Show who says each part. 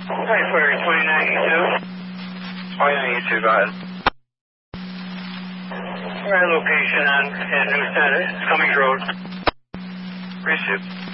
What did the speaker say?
Speaker 1: Hi, Flurry 29E2.
Speaker 2: 29E2, go ahead.
Speaker 1: We're at location on New Center, Cummings Road.
Speaker 2: Receive.